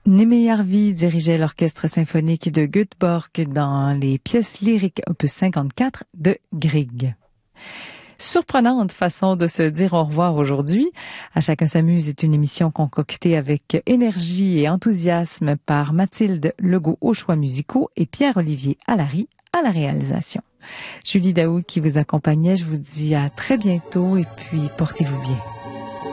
Némé Harvey dirigeait l'orchestre symphonique de Göteborg dans les pièces lyriques opus 54 de Grieg. Surprenante façon de se dire au revoir aujourd'hui. À chacun s'amuse est une émission concoctée avec énergie et enthousiasme par Mathilde Legault aux choix musicaux et Pierre-Olivier Allary à la réalisation. Julie Daou qui vous accompagnait, je vous dis à très bientôt et puis portez-vous bien.